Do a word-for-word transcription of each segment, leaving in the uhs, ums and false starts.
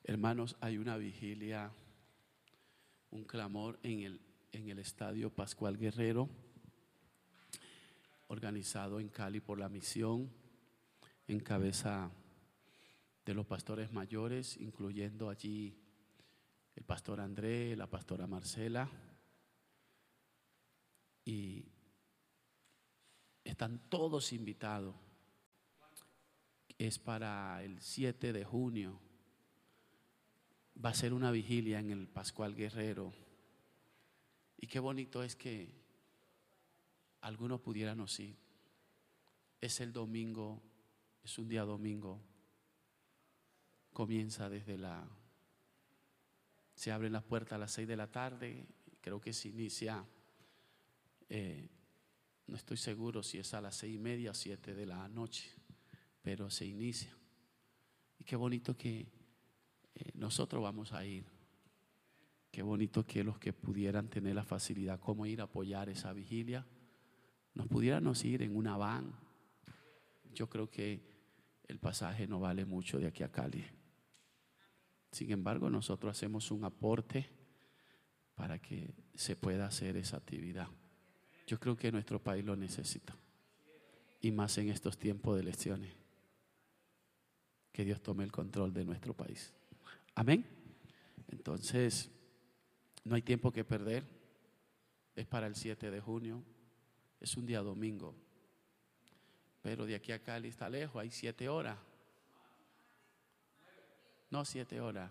Hermanos, hay una vigilia, un clamor en el, en el Estadio Pascual Guerrero, organizado en Cali por la misión, en cabeza de los pastores mayores, incluyendo allí el pastor André, la pastora Marcela, y están todos invitados. Es para el siete de junio. Va a ser una vigilia en el Pascual Guerrero. Y qué bonito es que algunos pudiéramos ir. Es el domingo, es un día domingo. Comienza desde la, se abren las puertas a las seis de la tarde. Creo que se inicia, eh, no estoy seguro si es a las seis y media o siete de la noche, pero se inicia. Y qué bonito que eh, nosotros vamos a ir. Qué bonito que los que pudieran tener la facilidad como ir a apoyar esa vigilia, nos pudiéramos ir en una van. Yo creo que el pasaje no vale mucho de aquí a Cali. Sin embargo, nosotros hacemos un aporte para que se pueda hacer esa actividad. Yo creo que nuestro país lo necesita, y más en estos tiempos de elecciones. Que Dios tome el control de nuestro país. Amén. Entonces, no hay tiempo que perder. Es para el siete de junio. Es un día domingo. Pero de aquí a Cali está lejos, hay siete horas. No, siete horas.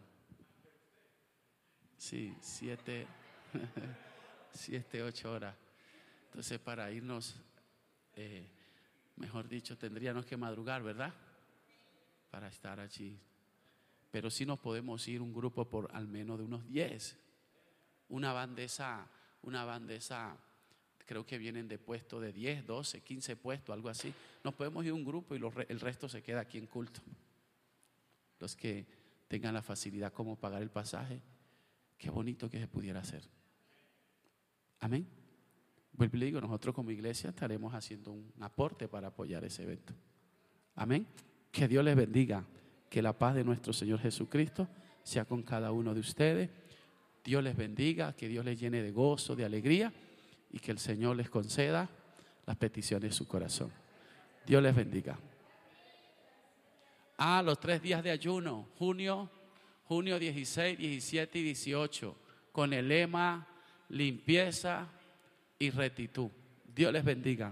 Sí, siete, siete, ocho horas. Entonces, para irnos, eh, mejor dicho, tendríamos que madrugar, ¿verdad? Para estar allí. Pero sí nos podemos ir un grupo por al menos de unos diez. Una bandesa, una bandesa, creo que vienen de puestos de diez, doce, quince puestos, algo así. Nos podemos ir un grupo y los, el resto se queda aquí en culto. Los que tengan la facilidad como pagar el pasaje, qué bonito que se pudiera hacer. Amén. Vuelvo y le digo, nosotros como iglesia estaremos haciendo un aporte para apoyar ese evento. Amén. Que Dios les bendiga. Que la paz de nuestro Señor Jesucristo sea con cada uno de ustedes. Dios les bendiga, que Dios les llene de gozo, de alegría, y que el Señor les conceda las peticiones de su corazón. Dios les bendiga. Ah, los tres días de ayuno, junio, junio dieciséis, diecisiete y dieciocho, con el lema limpieza y rectitud. Dios les bendiga.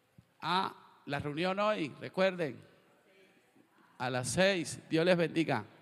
Ah, la reunión hoy, recuerden, a las seis. Dios les bendiga.